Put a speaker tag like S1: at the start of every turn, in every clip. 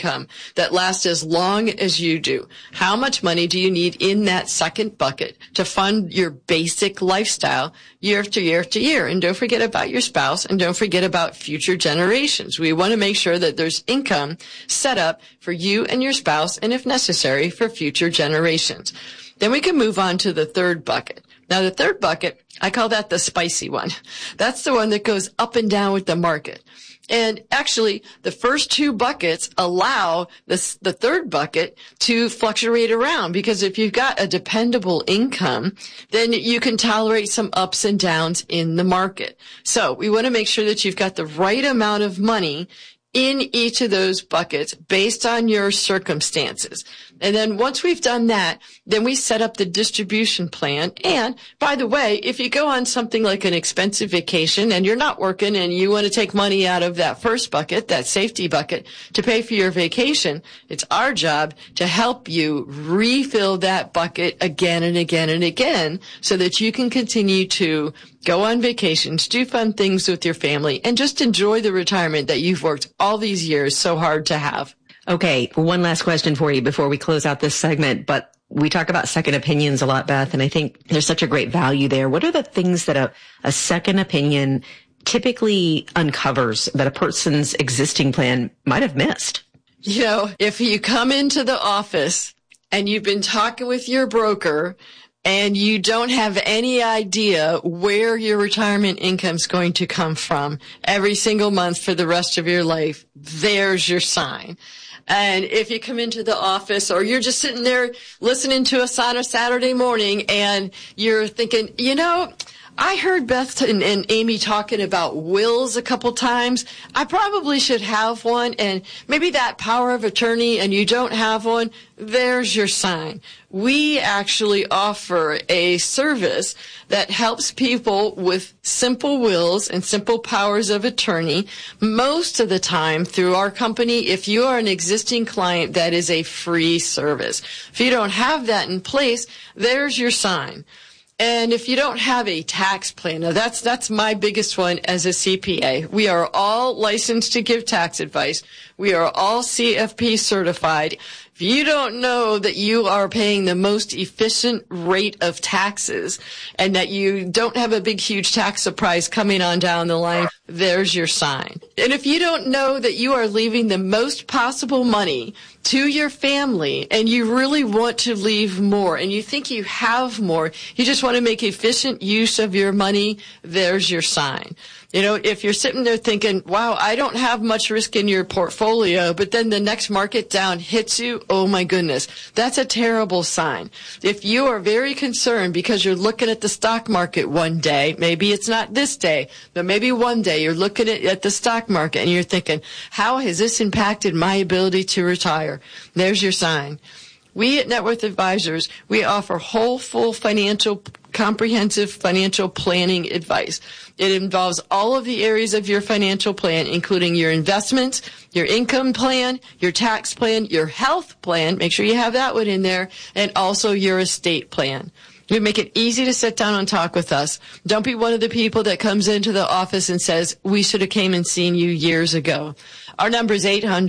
S1: income that lasts as long as you do. How much money do you need in that second bucket to fund your basic lifestyle year after year after year? And don't forget about your spouse, and don't forget about future generations. We want to make sure that there's income set up for you and your spouse, and if necessary, for future generations. Then we can move on to the third bucket. Now, the third bucket, I call that the spicy one. That's the one that goes up and down with the market. And actually, the first two buckets allow the third bucket to fluctuate around, because if you've got a dependable income, then you can tolerate some ups and downs in the market. So we want to make sure that you've got the right amount of money in each of those buckets based on your circumstances. And then once we've done that, then we set up the distribution plan. And by the way, if you go on something like an expensive vacation and you're not working and you want to take money out of that first bucket, that safety bucket, to pay for your vacation, it's our job to help you refill that bucket again and again and again so that you can continue to go on vacations, do fun things with your family, and just enjoy the retirement that you've worked all these years so hard to have.
S2: Okay, one last question for you before we close out this segment, but we talk about second opinions a lot, Beth, and I think there's such a great value there. What are the things that a second opinion typically uncovers that a person's existing plan might have missed?
S1: You know, if you come into the office and you've been talking with your broker and you don't have any idea where your retirement income's going to come from every single month for the rest of your life, there's your sign. And if you come into the office or you're just sitting there listening to us on a Saturday morning and you're thinking, you know, I heard Beth and Amy talking about wills a couple times. I probably should have one, and maybe that power of attorney and you don't have one, there's your sign. We actually offer a service that helps people with simple wills and simple powers of attorney. Most of the time through our company, if you are an existing client, that is a free service. If you don't have that in place, there's your sign. And if you don't have a tax plan, now that's my biggest one as a CPA. We are all licensed to give tax advice. We are all CFP certified. If you don't know that you are paying the most efficient rate of taxes and that you don't have a big, huge tax surprise coming on down the line, there's your sign. And if you don't know that you are leaving the most possible money to your family and you really want to leave more and you think you have more, you just want to make efficient use of your money, there's your sign. You know, if you're sitting there thinking, wow, I don't have much risk in your portfolio, but then the next market down hits you, oh my goodness, that's a terrible sign. If you are very concerned because you're looking at the stock market one day, maybe it's not this day, but maybe one day you're looking at the stock market and you're thinking, how has this impacted my ability to retire? There's your sign. We at Net Worth Advisors, we offer whole, full comprehensive financial planning advice. It involves all of the areas of your financial plan, including your investments, your income plan, your tax plan, your health plan, make sure you have that one in there, and also your estate plan. We make it easy to sit down and talk with us. Don't be one of the people that comes into the office and says, we should have came and seen you years ago. Our number is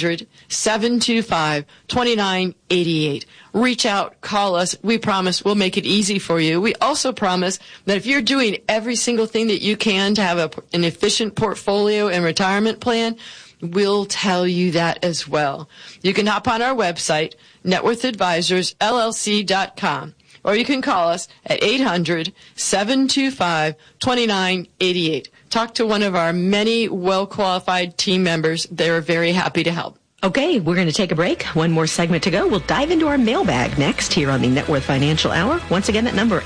S1: 800-725-2988. Reach out, call us. We promise we'll make it easy for you. We also promise that if you're doing every single thing that you can to have an efficient portfolio and retirement plan, we'll tell you that as well. You can hop on our website, networthadvisorsllc.com. Or you can call us at 800-725-2988. Talk to one of our many well-qualified team members. They're very happy to help.
S2: Okay, we're going to take a break. One more segment to go. We'll dive into our mailbag next here on the Net Worth Financial Hour. Once again, that number,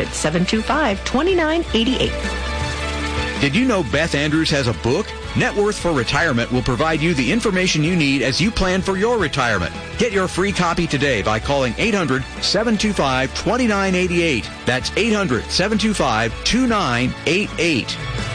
S2: 800-725-2988.
S3: Did you know Beth Andrews has a book? Net Worth for Retirement will provide you the information you need as you plan for your retirement. Get your free copy today by calling 800-725-2988. That's 800-725-2988.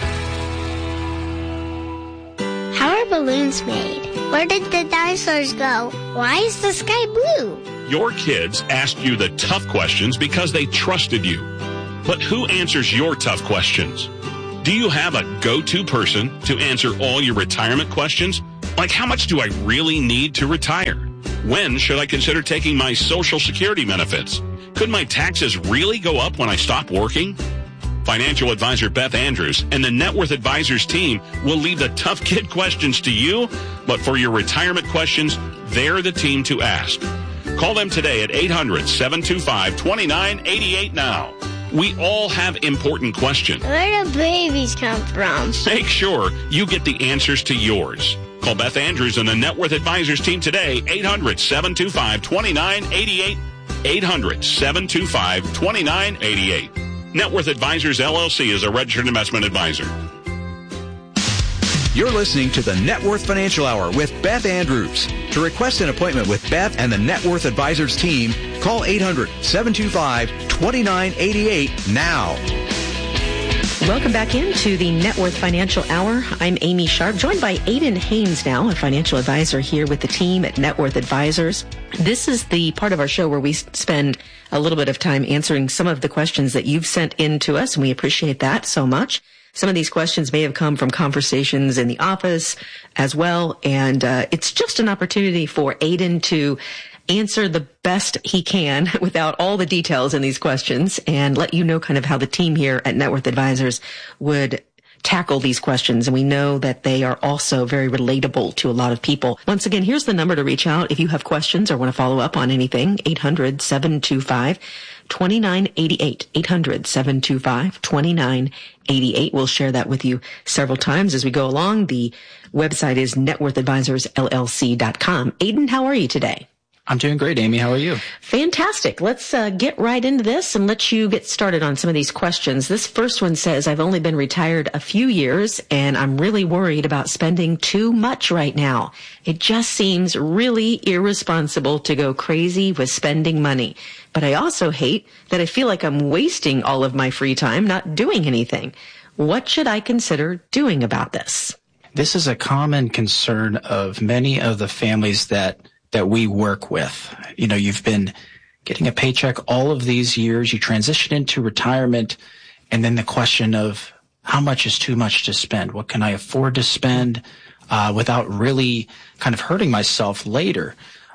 S4: How are balloons made? Where did the dinosaurs go? Why is the sky blue?
S5: Your kids asked you the tough questions because they trusted you. But who answers your tough questions? Do you have a go-to person to answer all your retirement questions? Like, how much do I really need to retire? When should I consider taking my Social Security benefits? Could my taxes really go up when I stop working? Financial advisor Beth Andrews and the Net Worth Advisors team will leave the tough kid questions to you, but for your retirement questions, they're the team to ask. Call them today at 800-725-2988 now. We all have important questions.
S4: Where do babies come from?
S5: Make sure you get the answers to yours. Call Beth Andrews and the Net Worth Advisors team today, 800-725-2988, 800-725-2988. Net Worth Advisors, LLC is a registered investment advisor.
S3: You're listening to the Net Worth Financial Hour with Beth Andrews. To request an appointment with Beth and the Net Worth Advisors team, call 800-725-2988 now.
S2: Welcome back into the Net Worth Financial Hour. I'm Amy Sharp, joined by Aiden Haynes now, a financial advisor here with the team at Net Worth Advisors. This is the part of our show where we spend a little bit of time answering some of the questions that you've sent in to us, and we appreciate that so much. Some of these questions may have come from conversations in the office as well, and it's just an opportunity for Aiden to answer the best he can without all the details in these questions and let you know kind of how the team here at Net Worth Advisors would tackle these questions. And we know that they are also very relatable to a lot of people. Once again, here's the number to reach out if you have questions or want to follow up on anything, 800-725-2988, 800-725-2988. We'll share that with you several times as we go along. The website is networthadvisorsllc.com. Aiden, how are you today?
S6: I'm doing great, Amy. How are you?
S2: Fantastic. Let's get right into this and let you get started on some of these questions. This first one says, I've only been retired a few years and I'm really worried about spending too much right now. It just seems really irresponsible to go crazy with spending money. But I also hate that I feel like I'm wasting all of my free time not doing anything. What should I consider doing about this?
S6: This is a common concern of many of the families that we work with. You know, you've been getting a paycheck all of these years, you transition into retirement, and then the question of how much is too much to spend? What can I afford to spend without really kind of hurting myself later?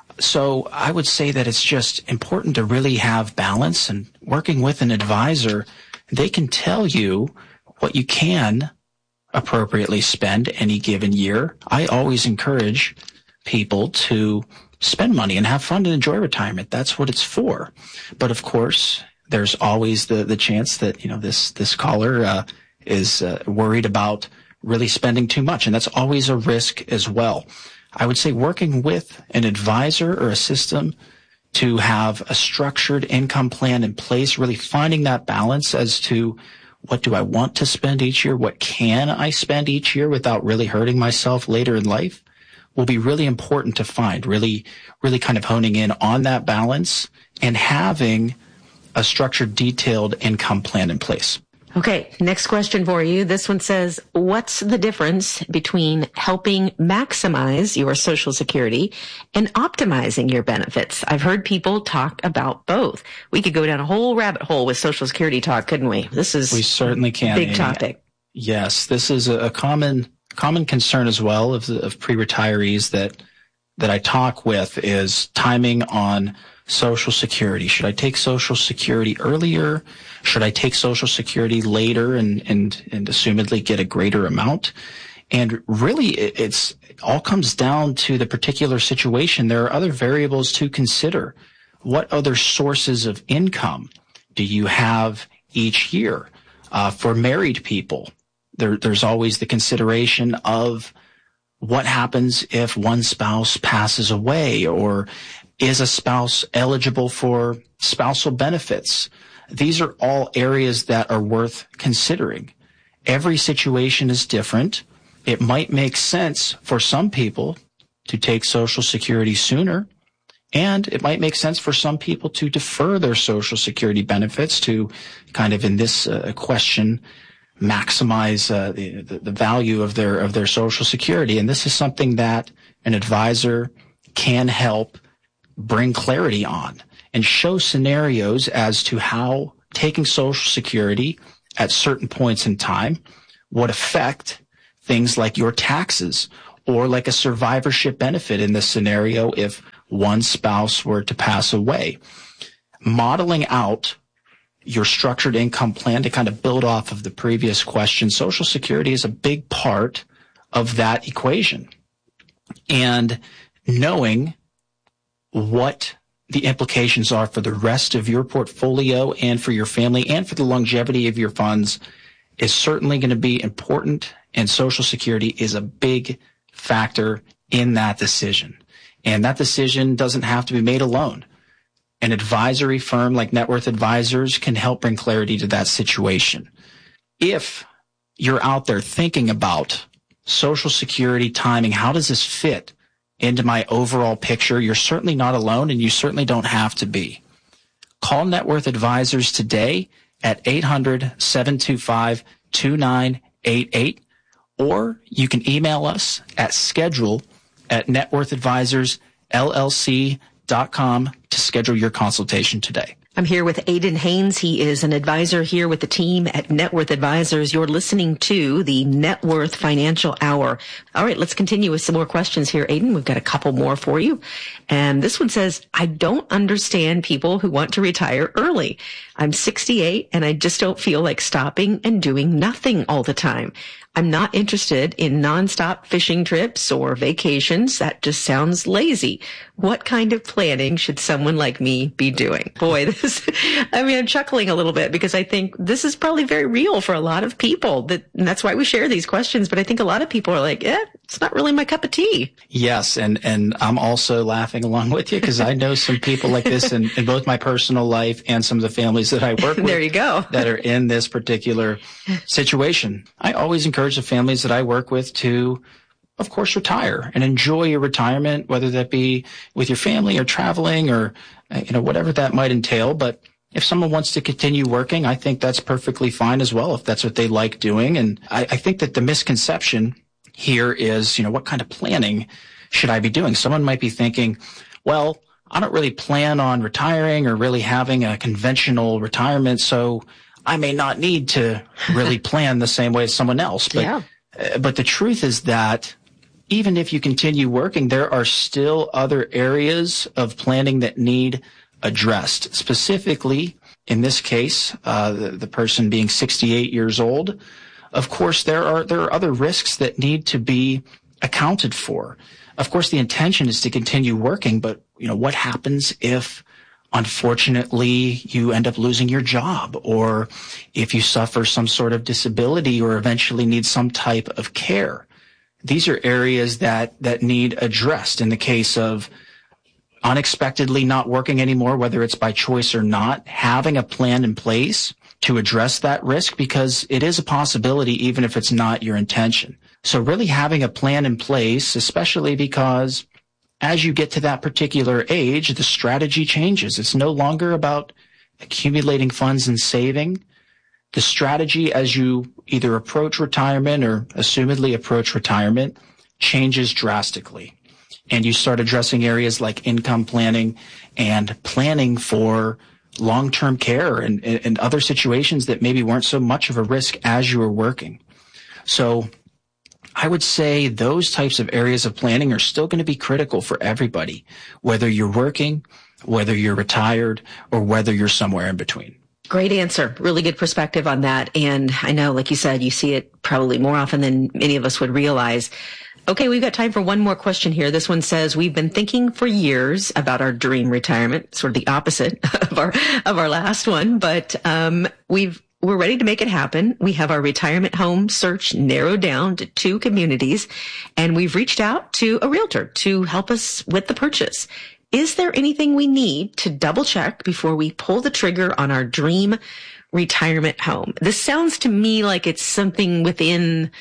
S6: So I would say that it's just important to really have balance, and working with an advisor, they can tell you what you can appropriately spend any given year. I always encourage people to spend money and have fun and enjoy retirement. That's what it's for. But of course, there's always the chance that, you know, this caller is worried about really spending too much, and that's always a risk as well. I would say working with an advisor or a system to have a structured income plan in place, really finding that balance as to what do I want to spend each year, what can I spend each year without really hurting myself later in life, will be really important to find, really kind of honing in on that balance and having a structured, detailed income plan in place.
S2: Okay, next question for you. This one says, what's the difference between helping maximize your Social Security and optimizing your benefits? I've heard people talk about both. We could go down a whole rabbit hole with Social Security talk, couldn't we? We
S6: certainly can.
S2: Big topic.
S6: Yes, this is a common concern as well of pre-retirees that I talk with is timing on Social Security. Should I take Social Security earlier? Should I take Social Security later and assumedly get a greater amount? And really, it all comes down to the particular situation. There are other variables to consider. What other sources of income do you have each year? For married people, there's always the consideration of what happens if one spouse passes away, or is a spouse eligible for spousal benefits? These are all areas that are worth considering. Every situation is different. It might make sense for some people to take Social Security sooner, and it might make sense for some people to defer their Social Security benefits to kind of, in this question, maximize the value of their Social Security. And this is something that an advisor can help bring clarity on and show scenarios as to how taking Social Security at certain points in time would affect things like your taxes or like a survivorship benefit in this scenario if one spouse were to pass away. Modeling out your structured income plan to kind of build off of the previous question, Social Security is a big part of that equation. And knowing what the implications are for the rest of your portfolio and for your family and for the longevity of your funds is certainly going to be important, and Social Security is a big factor in that decision. And that decision doesn't have to be made alone. An advisory firm like Net Worth Advisors can help bring clarity to that situation. If you're out there thinking about Social Security timing, how does this fit into my overall picture? You're certainly not alone, and you certainly don't have to be. Call Net Worth Advisors today at 800-725-2988, or you can email us at schedule@networthadvisorsllc.com to schedule your consultation today.
S2: I'm here with Aidan Haynes. He is an advisor here with the team at Net Worth Advisors. You're listening to the Net Worth Financial Hour. All right, let's continue with some more questions here, Aidan. We've got a couple more for you. And this one says, I don't understand people who want to retire early. I'm 68 and I just don't feel like stopping and doing nothing all the time. I'm not interested in nonstop fishing trips or vacations. That just sounds lazy. What kind of planning should someone like me be doing? Boy, I'm chuckling a little bit because I think this is probably very real for a lot of people. And that's why we share these questions. But I think a lot of people are like, it's not really my cup of tea.
S6: Yes. And I'm also laughing along with you because I know some people like this in both my personal life and some of the families that I work with.
S2: There you go.
S6: That are in this particular situation. I always encourage the families that I work with to, of course, retire and enjoy your retirement, whether that be with your family or traveling or, whatever that might entail. But if someone wants to continue working, I think that's perfectly fine as well if that's what they like doing. And I think that the misconception here is, what kind of planning should I be doing? Someone might be thinking, well, I don't really plan on retiring or really having a conventional retirement, so I may not need to really plan the same way as someone else. But the truth is that even if you continue working, there are still other areas of planning that need addressed. Specifically, in this case, the person being 68 years old, of course, there are other risks that need to be accounted for. Of course, the intention is to continue working, but what happens if unfortunately you end up losing your job, or if you suffer some sort of disability or eventually need some type of care? These are areas that need addressed. In the case of unexpectedly not working anymore, whether it's by choice or not, having a plan in place to address that risk, because it is a possibility even if it's not your intention. So really having a plan in place, especially because as you get to that particular age, the strategy changes. It's no longer about accumulating funds and saving. The strategy as you either approach retirement or assumedly approach retirement changes drastically. And you start addressing areas like income planning and planning for long-term care and other situations that maybe weren't so much of a risk as you were working. So I would say those types of areas of planning are still going to be critical for everybody, whether you're working, whether you're retired, or whether you're somewhere in between.
S2: Great answer. Really good perspective on that. And I know, like you said, you see it probably more often than many of us would realize. Okay, we've got time for one more question here. This one says, we've been thinking for years about our dream retirement, sort of the opposite of our last one, but we're ready to make it happen. We have our retirement home search narrowed down to 2 communities, and we've reached out to a realtor to help us with the purchase. Is there anything we need to double check before we pull the trigger on our dream retirement home? This sounds to me like it's something within,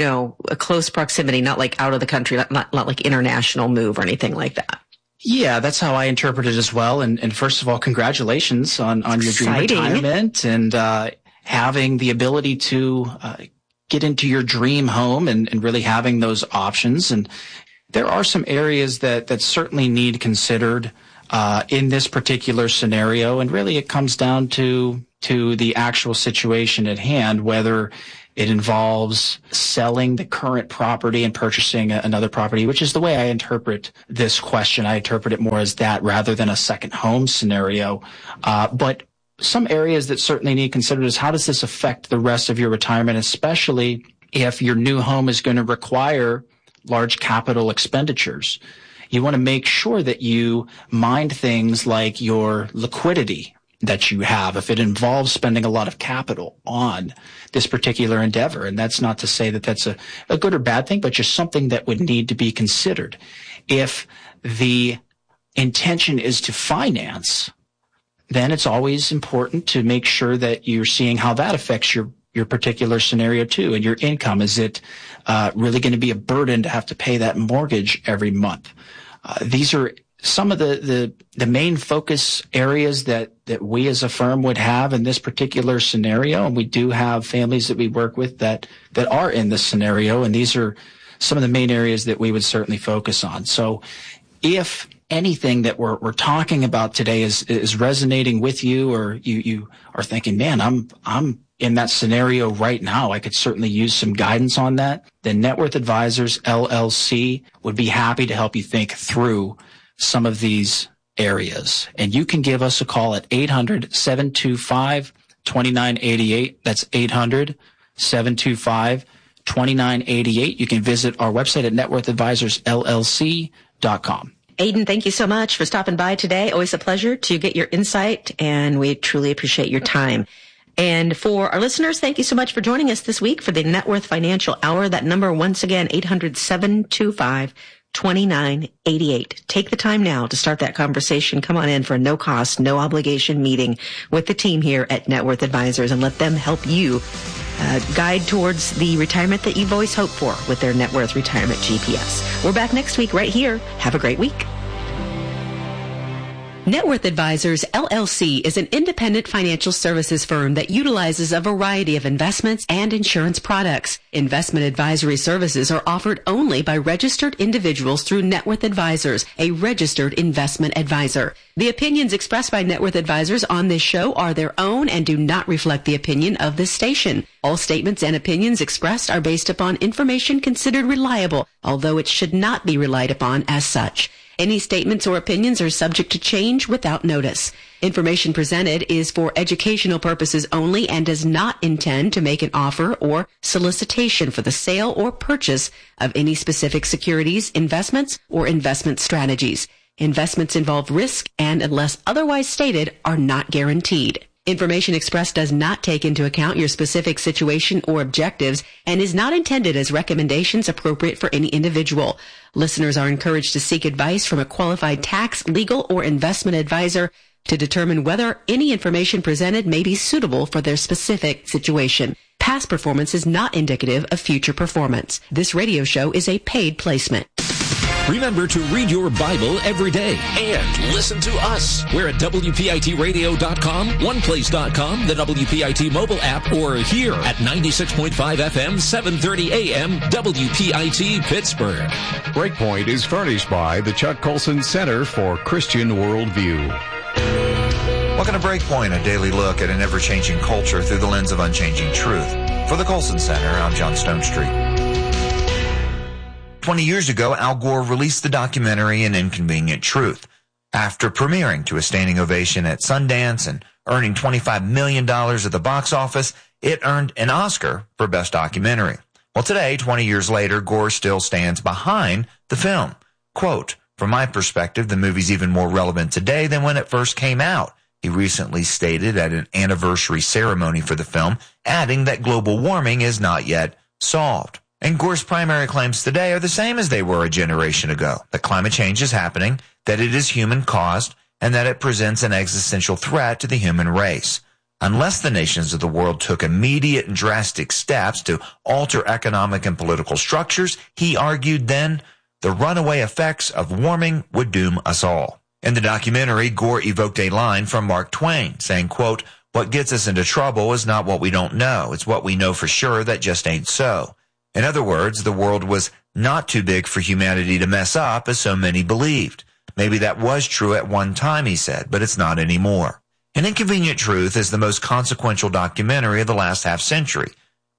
S2: a close proximity, not like out of the country, not like international move or anything like that.
S6: Yeah, that's how I interpret it as well. And first of all, congratulations on your dream retirement and having the ability to get into your dream home and really having those options. And there are some areas that certainly need considered in this particular scenario. And really it comes down to the actual situation at hand, whether It involves selling the current property and purchasing another property, which is the way I interpret this question. I interpret it more as that rather than a second home scenario. But some areas that certainly need considered is how does this affect the rest of your retirement, especially if your new home is going to require large capital expenditures. You want to make sure that you mind things like your liquidity that you have if it involves spending a lot of capital on this particular endeavor. And that's not to say that that's a good or bad thing, but just something that would need to be considered. If the intention is to finance, then it's always important to make sure that you're seeing how that affects your particular scenario too, and your income. Is it really going to be a burden to have to pay that mortgage every month? These are some of the main focus areas that we as a firm would have in this particular scenario. And we do have families that we work with that are in this scenario. And these are some of the main areas that we would certainly focus on. So if anything that we're talking about today is resonating with you, or you are thinking, man, I'm in that scenario right now, I could certainly use some guidance on that, then Net Worth Advisors, LLC would be happy to help you think through some of these areas. And you can give us a call at 800-725-2988. That's 800-725-2988. You can visit our website at networthadvisorsllc.com.
S2: Aidan, thank you so much for stopping by today. Always a pleasure to get your insight, and we truly appreciate your time. And for our listeners, thank you so much for joining us this week for the Net Worth Financial Hour. That number, once again, 800-725-2988. Take the time now to start that conversation. Come on in for a no-cost, no-obligation meeting with the team here at Net Worth Advisors and let them help you guide towards the retirement that you've always hoped for with their Net Worth Retirement GPS. We're back next week right here. Have a great week. Net Worth Advisors, LLC is an independent financial services firm that utilizes a variety of investments and insurance products. Investment advisory services are offered only by registered individuals through Net Worth Advisors, a registered investment advisor. The opinions expressed by Net Worth Advisors on this show are their own and do not reflect the opinion of this station. All statements and opinions expressed are based upon information considered reliable, although it should not be relied upon as such. Any statements or opinions are subject to change without notice. Information presented is for educational purposes only and does not intend to make an offer or solicitation for the sale or purchase of any specific securities, investments, or investment strategies. Investments involve risk and, unless otherwise stated, are not guaranteed. Information expressed does not take into account your specific situation or objectives and is not intended as recommendations appropriate for any individual. Listeners are encouraged to seek advice from a qualified tax, legal, or investment advisor to determine whether any information presented may be suitable for their specific situation. Past performance is not indicative of future performance. This radio show is a paid placement.
S7: Remember to read your Bible every day and listen to us. We're at WPITradio.com, OnePlace.com, the WPIT mobile app, or here at 96.5 FM, 730 AM, WPIT Pittsburgh.
S8: Breakpoint is furnished by the Chuck Colson Center for Christian Worldview.
S9: Welcome to Breakpoint, a daily look at an ever-changing culture through the lens of unchanging truth. For the Colson Center, I'm John Stone Street. 20 years ago, Al Gore released the documentary An Inconvenient Truth. After premiering to a standing ovation at Sundance and earning $25 million at the box office, it earned an Oscar for Best Documentary. Well, today, 20 years later, Gore still stands behind the film. Quote, "From my perspective, the movie's even more relevant today than when it first came out," he recently stated at an anniversary ceremony for the film, adding that global warming is not yet solved. And Gore's primary claims today are the same as they were a generation ago, that climate change is happening, that it is human-caused, and that it presents an existential threat to the human race. Unless the nations of the world took immediate and drastic steps to alter economic and political structures, he argued then, the runaway effects of warming would doom us all. In the documentary, Gore evoked a line from Mark Twain, saying, quote, "What gets us into trouble is not what we don't know, it's what we know for sure that just ain't so." In other words, the world was not too big for humanity to mess up, as so many believed. Maybe that was true at one time, he said, but it's not anymore. An Inconvenient Truth is the most consequential documentary of the last half-century.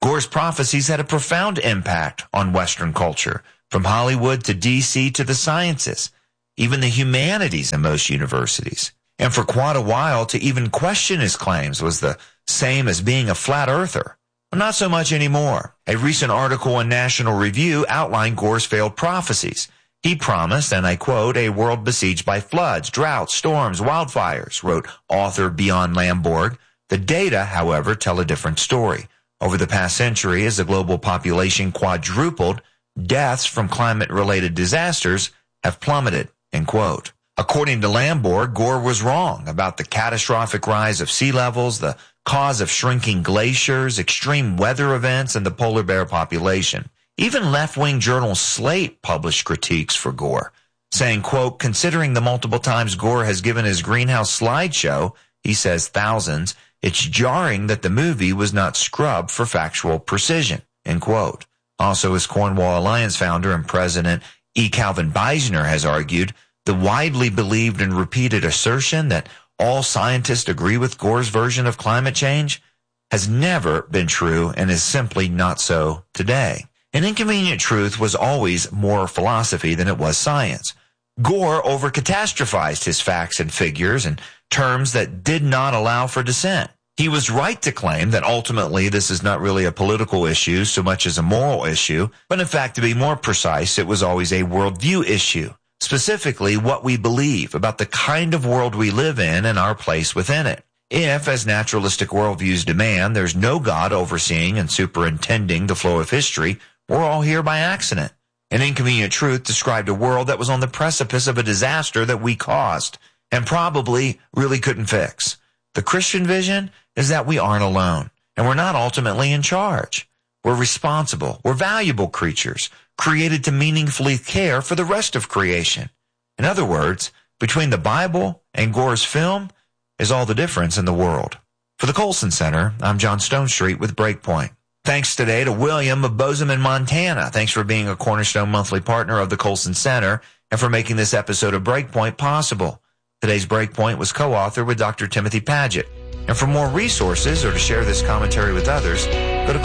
S9: Gore's prophecies had a profound impact on Western culture, from Hollywood to D.C. to the sciences, even the humanities in most universities. And for quite a while, to even question his claims was the same as being a flat earther. Well, not so much anymore. A recent article in National Review outlined Gore's failed prophecies. He promised, and I quote, a world besieged by floods, droughts, storms, wildfires, wrote author Bjorn Lomborg. The data, however, tell a different story. Over the past century, as the global population quadrupled, deaths from climate-related disasters have plummeted, end quote. According to Lomborg, Gore was wrong about the catastrophic rise of sea levels, the cause of shrinking glaciers, extreme weather events, and the polar bear population. Even left-wing journal Slate published critiques for Gore, saying, quote, considering the multiple times Gore has given his greenhouse slideshow, he says thousands, it's jarring that the movie was not scrubbed for factual precision, end quote. Also, as Cornwall Alliance founder and president E. Calvin Beisner has argued, the widely believed and repeated assertion that all scientists agree with Gore's version of climate change has never been true and is simply not so today. An inconvenient truth was always more philosophy than it was science. Gore over-catastrophized his facts and figures in terms that did not allow for dissent. He was right to claim that ultimately this is not really a political issue so much as a moral issue, but in fact, to be more precise, it was always a worldview issue, specifically what we believe about the kind of world we live in and our place within it. If, as naturalistic worldviews demand, there's no God overseeing and superintending the flow of history, we're all here by accident. An inconvenient truth described a world that was on the precipice of a disaster that we caused and probably really couldn't fix. The Christian vision is that we aren't alone and we're not ultimately in charge. We're responsible. We're valuable creatures created to meaningfully care for the rest of creation. In other words, between the Bible and Gore's film is all the difference in the world. For the Colson Center, I'm John Stonestreet with Breakpoint. Thanks today to William of Bozeman, Montana. Thanks for being a Cornerstone monthly partner of the Colson Center and for making this episode of Breakpoint possible. Today's Breakpoint was co-authored with Dr. Timothy Paget. And for more resources or to share this commentary with others, go to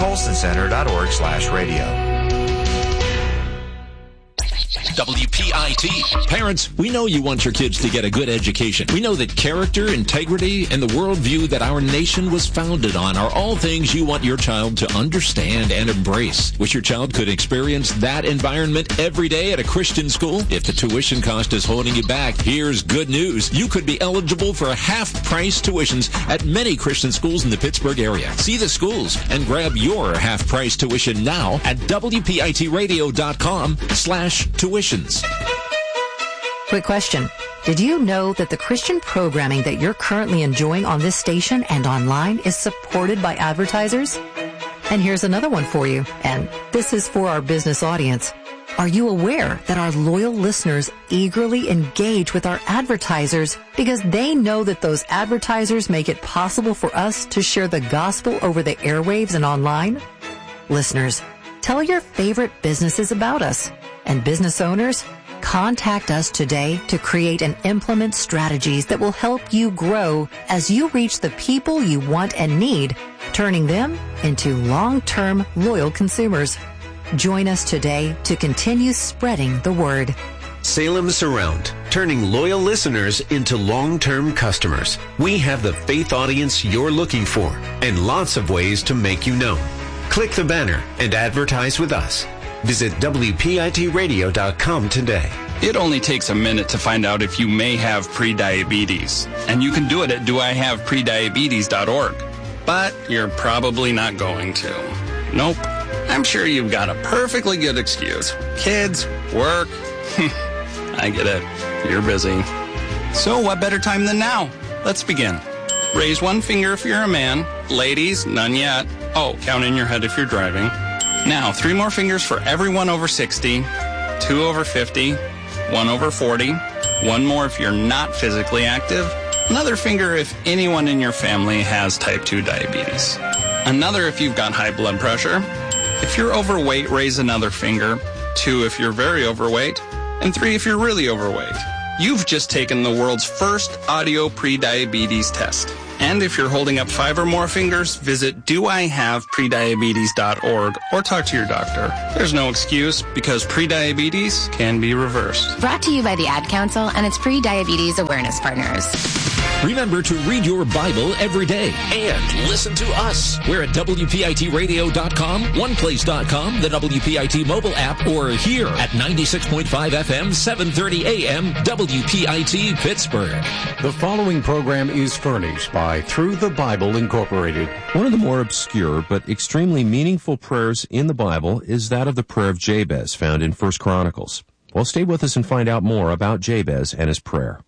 S9: colsoncenter.org/radio.
S7: WPIT. Parents, we know you want your kids to get a good education. We know that character, integrity, and the worldview that our nation was founded on are all things you want your child to understand and embrace. Wish your child could experience that environment every day at a Christian school? If the tuition cost is holding you back, here's good news. You could be eligible for half-price tuitions at many Christian schools in the Pittsburgh area. See the schools and grab your half-price tuition now at WPITradio.com/tuitions.
S10: Quick question. Did you know that the Christian programming that you're currently enjoying on this station and online is supported by advertisers? And here's another one for you, and this is for our business audience. Are you aware that our loyal listeners eagerly engage with our advertisers because they know that those advertisers make it possible for us to share the gospel over the airwaves and online? Listeners, tell your favorite businesses about us. And business owners, contact us today to create and implement strategies that will help you grow as you reach the people you want and need, turning them into long-term loyal consumers. Join us today to continue spreading the word.
S11: Salem Surround, turning loyal listeners into long-term customers. We have the faith audience you're looking for and lots of ways to make you known. Click the banner and advertise with us. Visit WPITradio.com today.
S12: It only takes a minute to find out if you may have prediabetes. And you can do it at doihaveprediabetes.org. But you're probably not going to. Nope. I'm sure you've got a perfectly good excuse. Kids, work. I get it. You're busy. So what better time than now? Let's begin. Raise one finger if you're a man. Ladies, none yet. Oh, count in your head if you're driving. Now, 3 more fingers for everyone over 60, 2 over 50, 1 over 40, 1 more if you're not physically active, another finger if anyone in your family has type 2 diabetes, another if you've got high blood pressure. If you're overweight, raise another finger, 2 if you're very overweight, and 3 if you're really overweight. You've just taken the world's first audio pre-diabetes test. And if you're holding up 5 or more fingers, visit doihaveprediabetes.org or talk to your doctor. There's no excuse because prediabetes can be reversed.
S13: Brought to you by the Ad Council and its pre-diabetes awareness partners.
S7: Remember to read your Bible every day and listen to us. We're at WPITradio.com, OnePlace.com, the WPIT mobile app, or here at 96.5 FM, 730 AM, WPIT Pittsburgh.
S8: The following program is furnished by Through the Bible Incorporated.
S14: One of the more obscure but extremely meaningful prayers in the Bible is that of the prayer of Jabez found in 1 Chronicles. Well, stay with us and find out more about Jabez and his prayer.